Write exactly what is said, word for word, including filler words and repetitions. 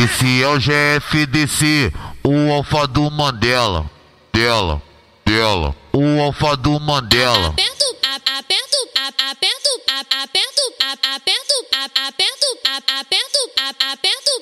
Esse é o G F D C, o alfa do Mandela. Dela, dela, o alfa do Mandela. Aperto, aperto, aperto, aperto, aperto, aperto, aperto, aperto.